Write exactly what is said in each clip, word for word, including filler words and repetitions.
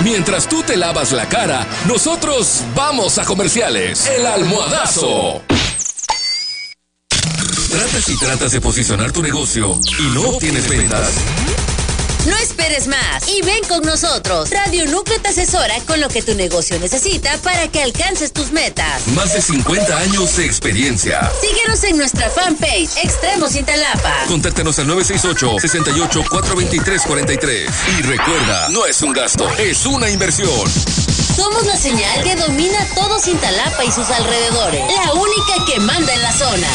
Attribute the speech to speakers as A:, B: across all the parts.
A: Mientras tú te lavas la cara, nosotros vamos a comerciales. El Almohadazo. ¿Tratas y tratas de posicionar tu negocio y no obtienes ventas?
B: No esperes más y ven con nosotros. Radio Núcleo te asesora con lo que tu negocio necesita para que alcances tus metas.
A: Más de cincuenta años de experiencia.
B: Síguenos en nuestra fanpage Extremos Cintalapa.
A: Contáctanos al nueve seis ocho, seis ocho, cuatro dos tres, cuatro tres. Y recuerda, no es un gasto, es una inversión.
B: Somos la señal que domina todo Cintalapa y sus alrededores. La única que manda en la zona.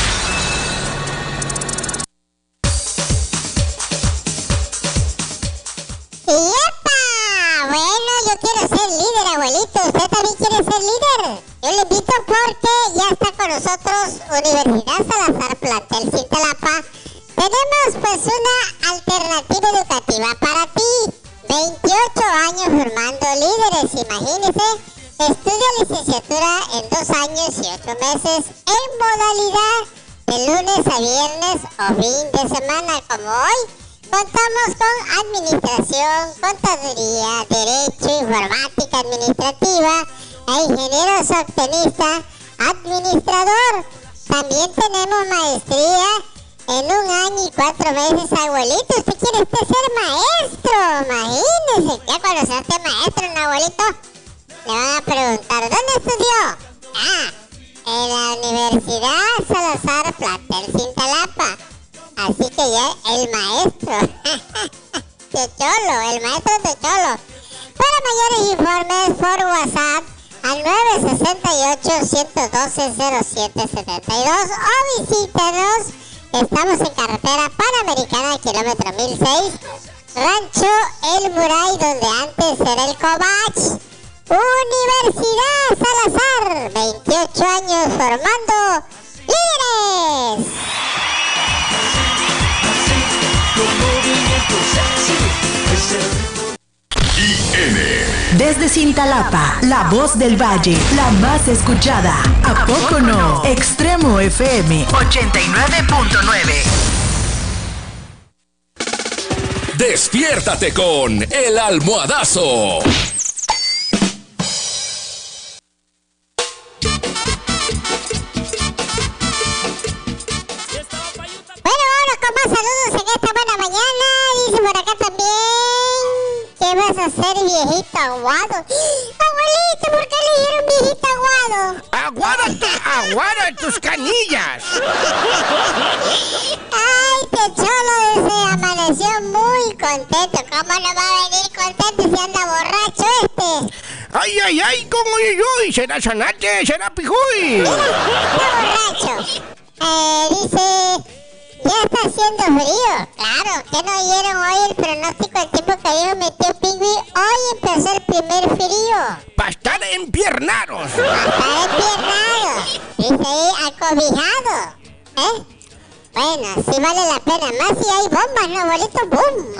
C: ¡Yepa! Bueno, yo quiero ser líder, abuelito. ¿Usted también quiere ser líder? Yo le invito porque ya está con nosotros Universidad Salazar Plantel Cintalapa. Tenemos pues una alternativa educativa para ti. veintiocho años formando líderes, imagínese. Estudia licenciatura en dos años y ocho meses en modalidad de lunes a viernes o fin de semana como hoy. Contamos con administración, contaduría, derecho, informática administrativa, e ingeniero sostenista, administrador. También tenemos maestría en un año y cuatro meses, abuelito. ¿Usted quiere usted ser maestro? Imagínese, ya cuando sea usted maestro, ¿no, abuelito? Le van a preguntar, ¿dónde estudió? Ah, en la Universidad Salazar Plantel Cintalapa. Así que ya el maestro de Cholo, el maestro de Cholo. Para mayores informes por WhatsApp al nueve seis ocho, uno uno dos, cero siete siete dos o visítanos. Estamos en carretera Panamericana, kilómetro mil seis, Rancho El Muray, donde antes era el Cobach. Universidad Salazar, veintiocho años formando líderes.
A: I N.
D: Desde Cintalapa, la voz del valle, la más escuchada. ¿A poco no? Extremo F M ochenta y nueve punto nueve.
A: Despiértate con El Almohadazo.
C: Saludos en esta buena mañana. Dice por acá también que vas a ser viejito aguado. Abuelito, ¿por qué le dijeron viejito aguado?
E: Aguada, tu, aguada tus canillas.
C: Ay, que Cholo dice, amaneció muy contento. ¿Cómo no va a venir contento si anda borracho este?
E: Ay, ay, ay, como yo, y será Sanate, será Pijuy.
C: Está borracho. Eh, dice... Ya está haciendo frío, claro, que no oyeron hoy el pronóstico del tiempo que dijo mi tío Pingüi. Hoy empezó el primer frío.
E: Para estar empiernados.
C: Para estar empiernados. Dice ahí, acobijado. ¿Eh? Bueno, sí vale la pena. Más si hay bombas, ¿no, abuelito? ¡Bum!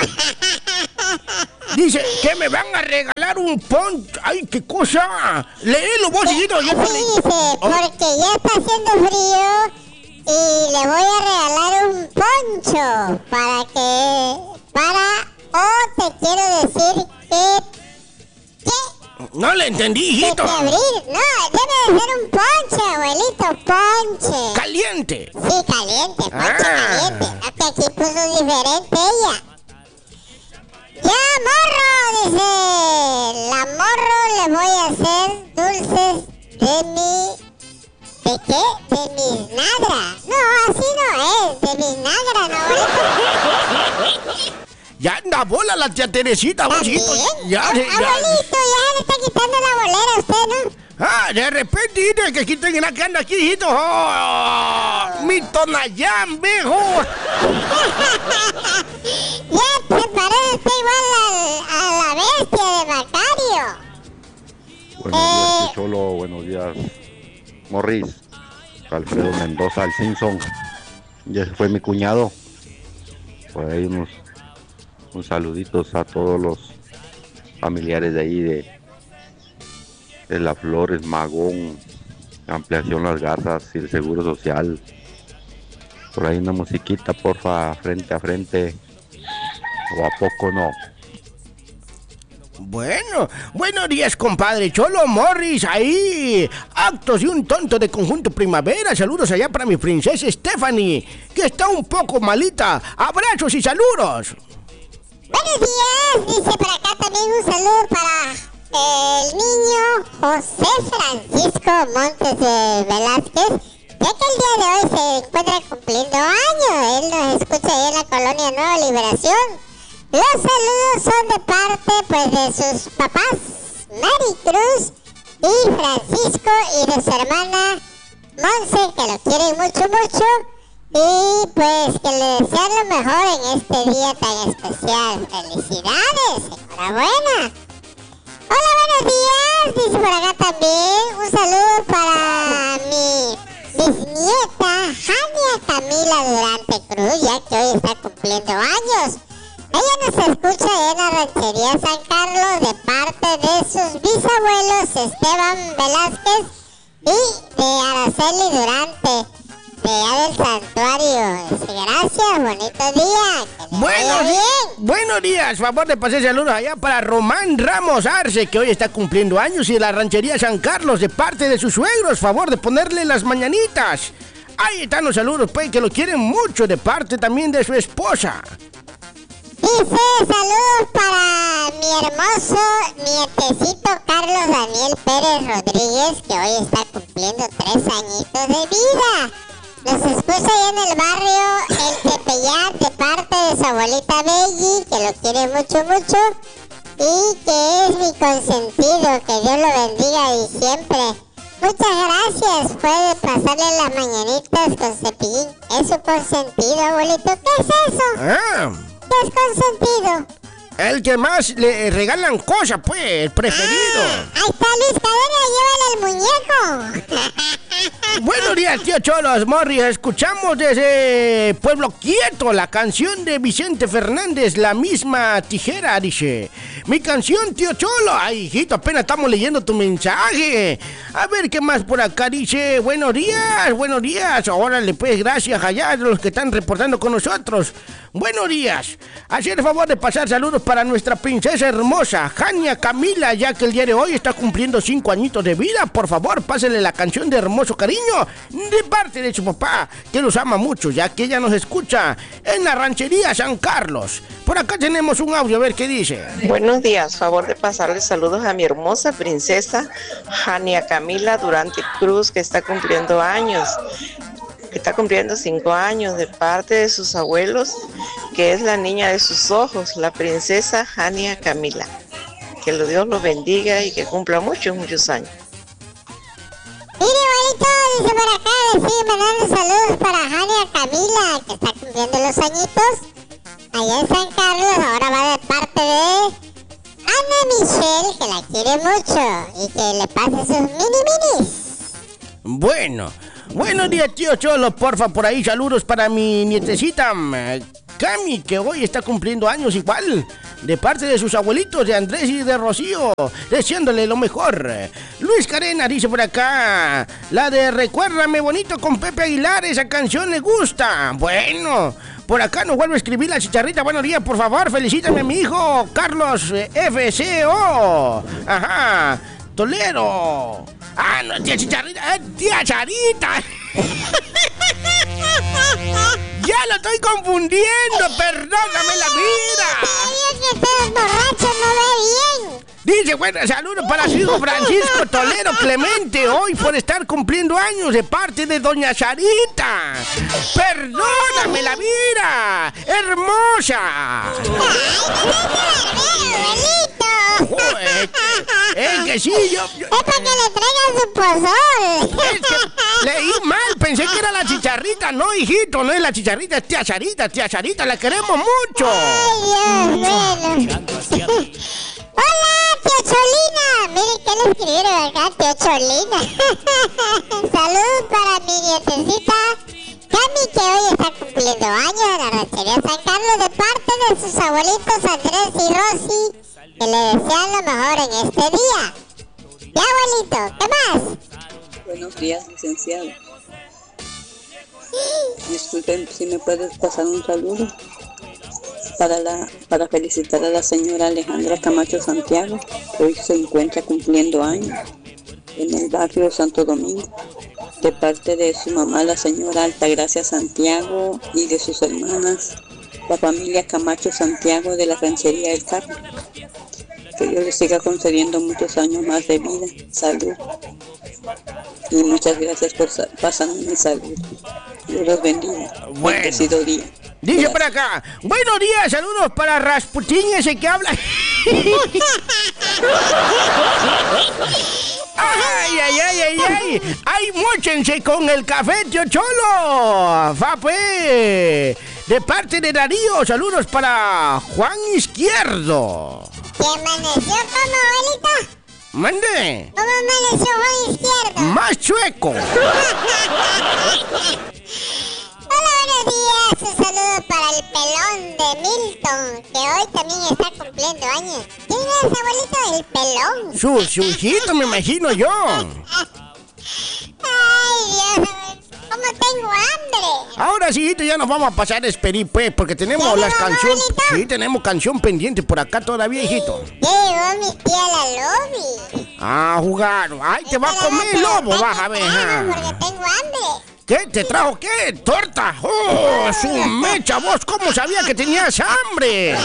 E: Dice que me van a regalar un pon... ¡Ay, qué cosa! Léelo vos, hijito.
C: Sí, dice, porque ya está haciendo frío... Y le voy a regalar un poncho para que... Para... O te quiero decir que... ¿Qué?
E: No le entendí, hijito.
C: Que abrir. No, debe de ser un ponche, abuelito. Ponche.
E: Caliente.
C: Sí, caliente. Ponche ah. caliente. No, que aquí puso diferente ella. Ya, morro, dice. La morro le voy a hacer dulces de mi... ¿De qué? De mis nagra. No, así no es. De mis nagra, ¿no, abuelito?
E: Ya anda bola la tía Teresita, abuelito. Ya,
C: abuelito, ya. ya le está quitando la bolera a usted, ¿no?
E: Ah, de repente, hijito, que quiten la que anda aquí, hijito. Oh, mi Tonayán, viejo.
C: Ya te parece usted igual a, a la bestia de Macario.
F: Buenos eh... días, Cholo. Buenos días, Morris. Alfredo Mendoza, el Simpson. Ya fue mi cuñado. Por ahí unos, unos saluditos a todos los familiares de ahí de, de Las Flores, Magón, Ampliación Las Garzas y el Seguro Social. Por ahí una musiquita, porfa, frente a frente. O a poco no.
E: Bueno, buenos días, compadre Cholo Morris, ahí, actos y un tonto de Conjunto Primavera, saludos allá para mi princesa Stephanie, que está un poco malita, abrazos y saludos.
C: Buenos días, dice por acá también un saludo para el niño José Francisco Montes de Velázquez, ya que el día de hoy se encuentra cumpliendo años. Él nos escucha ahí en la colonia Nueva Liberación. Los saludos son de parte pues de sus papás Mary Cruz y Francisco y de su hermana Monse, que lo quieren mucho mucho, y pues que le desean lo mejor en este día tan especial. ¡Felicidades! ¡Enhorabuena! Hola, buenos días, dice por acá también un saludo para mi bisnieta Jania Camila Durante Cruz, ya que hoy está cumpliendo años. Ella nos escucha en la ranchería San Carlos de parte de sus bisabuelos Esteban Velázquez y de Araceli Durante, de allá del santuario. Gracias, bonito día. Que
E: Buenos,
C: bien.
E: buenos días, favor de pasar saludos allá para Román Ramos Arce, que hoy está cumpliendo años, y de la ranchería San Carlos de parte de sus suegros, favor de ponerle las mañanitas. Ahí están los saludos, pues, que lo quieren mucho, de parte también de su esposa.
C: Dice, saludos para mi hermoso nietecito Carlos Daniel Pérez Rodríguez, que hoy está cumpliendo tres añitos de vida. Nos escucha ahí en el barrio El Tepeyat de parte de su abuelita Belly, que lo quiere mucho, mucho, y que es mi consentido. Que Dios lo bendiga y siempre. Muchas gracias. Puede pasarle las mañanitas con Cepillín. Es su consentido, abuelito. ¿Qué es eso?
E: Ah.
C: ¿Qué es consentido?
E: El que más le regalan cosas, pues, el preferido.
C: Ah, ahí está Luis Cadena, llévale el muñeco.
E: Buenos días, tío Cholos Morris. Escuchamos desde Pueblo Quieto la canción de Vicente Fernández, La Misma Tijera, dice. Mi canción, tío Cholo. Ay, hijito, apenas estamos leyendo tu mensaje. A ver, ¿qué más por acá dice? Buenos días, buenos días. Órale, pues, gracias allá a los que están reportando con nosotros. Buenos días. Hacer el favor de pasar saludos para nuestra princesa hermosa, Jania Camila, ya que el día de hoy está cumpliendo cinco añitos de vida. Por favor, pásenle la canción de Hermoso Cariño de parte de su papá, que los ama mucho, ya que ella nos escucha en la ranchería San Carlos. Por acá tenemos un audio, a ver qué dice.
G: Buenos días, favor de pasarle saludos a mi hermosa princesa Jania Camila Durante Cruz, que está cumpliendo años. Está cumpliendo cinco años de parte de sus abuelos, que es la niña de sus ojos, la princesa Jania Camila. Que lo Dios los bendiga y que cumpla muchos, muchos años.
C: Mire, abuelito, dice por acá, le sigue mandando saludos para Jania Camila, que está cumpliendo los añitos allá en San Carlos. Ahora va de parte de Ana Michelle, que la quiere mucho y que le pase sus mini minis.
E: Bueno, buenos días, tío Cholo, porfa, por ahí saludos para mi nietecita Cami, que hoy está cumpliendo años igual, de parte de sus abuelitos, de Andrés y de Rocío, deseándole lo mejor. Luis Cadena dice por acá, la de Recuérdame Bonito con Pepe Aguilar, esa canción le gusta. Bueno, por acá nos vuelve a escribir la chicharrita. Buenos días, por favor, felicítame a mi hijo Carlos eh, F C O. Ajá, Tolero. Ah, no, tía Chicharrita, eh, tía Charita. Ya lo estoy confundiendo, perdóname la vida.
C: Es que ustedes borrachos no ve bien.
E: Dice, bueno, saludos para su hijo Francisco Tolero Clemente, hoy por estar cumpliendo años de parte de doña Charita. Perdóname la vida, hermosa. Joder, es que sí, yo, yo
C: es para que le traigan su pozol.
E: Es que leí mal, pensé que era la Chicharrita. No, hijito, no es la Chicharrita, es tía Charita, tía Charita, la queremos mucho.
C: Ay, Dios mío. Hola, tío Cholina. Miren qué le escribieron acá, tío Cholina. Saludos para mi nietecita Cami, que hoy está cumpliendo años en la ranchería San Carlos, de parte de sus abuelitos Andrés y Rosy, que le desean lo mejor en este día. Ya, abuelito, ¿qué más?
H: Buenos días, licenciado. Disculpen si me puedes pasar un saludo para, la, para felicitar a la señora Alejandra Camacho Santiago, que hoy se encuentra cumpliendo años en el barrio Santo Domingo, de parte de su mamá, la señora Altagracia Santiago, y de sus hermanas, la familia Camacho Santiago de la Ranchería del Carmen. Que Dios les siga concediendo muchos años más de vida, salud. Y muchas gracias por pasarme mi salud. Dios los bendiga.
E: Bueno.
H: Bendecido día.
E: Dice
H: Gracias.
E: por acá, buenos días, saludos para Rasputín, ese que habla. Ay, ay, ay, ay, ay. Ay, móchense con el café, tío Cholo. Va, pues. De parte de Darío, saludos para Juan Izquierdo.
C: ¿Qué amaneció como, abuelita?
E: Mande.
C: ¿Cómo amaneció Juan Izquierdo?
E: Más chueco.
C: Hola, buenos días. Un saludo para el pelón de Milton, que hoy también está cumpliendo años. ¿Quién es, abuelito? El pelón.
E: Su, su hijito, me imagino yo.
C: Ay, Dios, ¿cómo tengo hambre?
E: Ahora sí, hijito, ya nos vamos a pasar a despedir, pues, porque tenemos
C: ¿Ya
E: las
C: llegó,
E: canciones.
C: abuelita?
E: Sí, tenemos canción pendiente por acá todavía, hijito.
C: Ya llegó mi tía la lobby.
E: Ah, jugar. Ay, te va a comer el lobo, vas a ver.
C: Claro,
E: ah.
C: porque tengo hambre.
E: ¿Qué? ¿Te trajo qué? ¿Torta? ¡Oh, su mecha! ¿Vos cómo sabía que tenías hambre?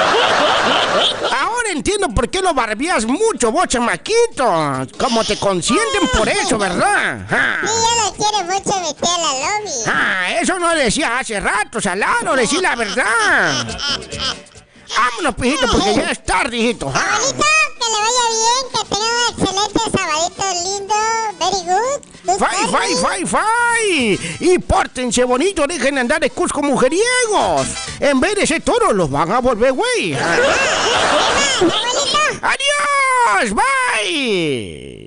E: Ahora entiendo por qué lo barbías mucho, vos, chamaquito. Como te consienten por eso, ¿verdad? Ah.
C: Sí, yo lo quiero mucho mi tía la lobby.
E: Ah, eso no decía hace rato, Salado, decí la verdad. Vámonos, pijito, porque ya es tarde, hijito. Ah.
C: Abuelito, que le vaya bien, que tenga un excelente sabadito lindo. Very good. Good
E: ¡Fai, fai,
C: morning.
E: fai, fai! Y pórtense bonito, dejen de andar de cusco mujeriegos. En vez de ser toros, los van a volver güey.
C: Ah, ¿qué más, abuelito?
E: ¡Adiós! ¡Bye!